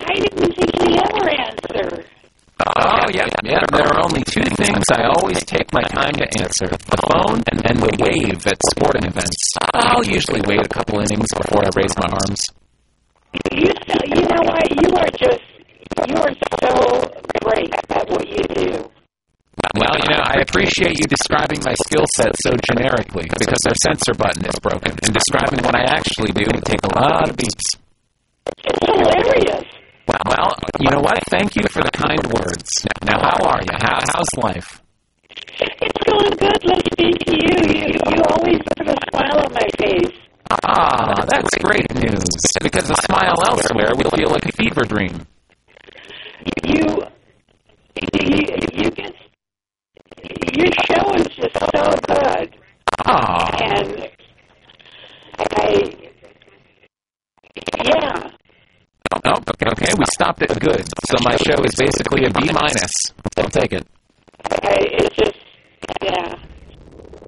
I didn't think you'd ever answer. Oh, yeah. There are only two things I always take my time to answer: the phone and the wave at sporting events. I'll usually wait a couple innings before I raise my arms. You know what? You are so great at what you do. Well, I appreciate you describing my skill set so generically, because our censor button is broken, and describing what I actually do would take a lot of beeps. It's hilarious. Well, you know what? Thank you for the kind words. Now, how are you? How's life? It's going good listening to you. You always put a smile on my face. Ah, that's great news, because a smile elsewhere would feel like a fever dream. Your show is just so good. Ah. And yeah. Oh, okay, we stopped at good. So my show is basically a B-. I'll take it. I